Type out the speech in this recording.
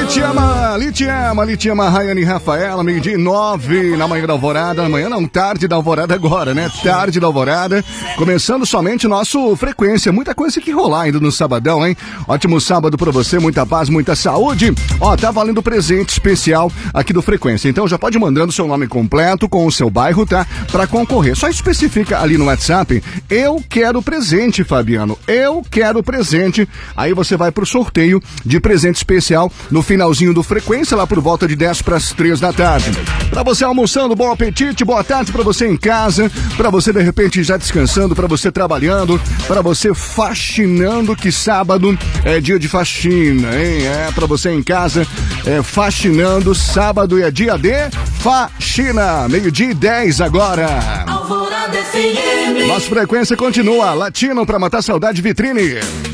Te ama, Rayane e Rafaela, 12:09 na manhã da Alvorada. Amanhã não, tarde da Alvorada agora, né? Tarde da Alvorada. Começando somente o nosso Frequência. Muita coisa que rolar ainda no sabadão, hein? Ótimo sábado pra você, muita paz, muita saúde. Ó, tá valendo presente especial aqui do Frequência. Então já pode ir mandando seu nome completo com o seu bairro, tá? Pra concorrer. Só especifica ali no WhatsApp, eu quero presente, Fabiano. Eu quero presente. Aí você vai pro sorteio de presente especial no finalzinho do Frequência, lá por volta de 10:03 da tarde. Pra você almoçando, bom apetite, boa tarde pra você em casa, pra você de repente já descansando, pra você trabalhando, pra você faxinando, que sábado é dia de faxina, hein? É, pra você em casa, faxinando, sábado é dia de faxina, 12:10 agora. Alvorada FM. Nossa Frequência continua, Latino pra matar saudade, vitrine.